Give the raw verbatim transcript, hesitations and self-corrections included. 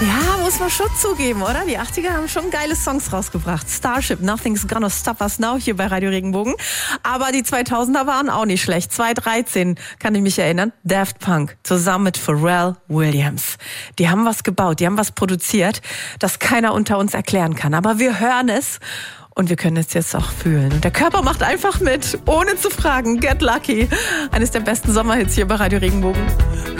Ja, muss man schon zugeben, oder? Die achtziger haben schon geile Songs rausgebracht. Starship, Nothing's Gonna Stop Us Now hier bei Radio Regenbogen. Aber die zweitausender waren auch nicht schlecht. zweitausenddreizehn kann ich mich erinnern. Daft Punk zusammen mit Pharrell Williams. Die haben was gebaut, die haben was produziert, das keiner unter uns erklären kann. Aber wir hören es. Und wir können es jetzt auch fühlen. Und der Körper macht einfach mit, ohne zu fragen. Get Lucky. Eines der besten Sommerhits hier bei Radio Regenbogen.